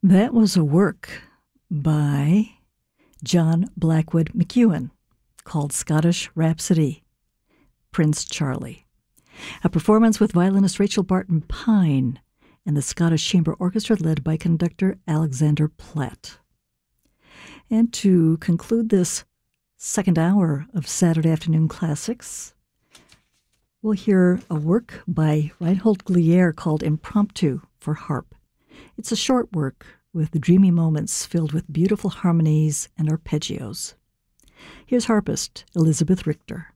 That was a work by John Blackwood McEwen called Scottish Rhapsody, Prince Charlie. A performance with violinist Rachel Barton Pine and the Scottish Chamber Orchestra led by conductor Alexander Platt. And to conclude this second hour of Saturday Afternoon Classics, we'll hear a work by Reinhold Glier called Impromptu for Harp. It's a short work with dreamy moments filled with beautiful harmonies and arpeggios. Here's harpist Elizabeth Richter.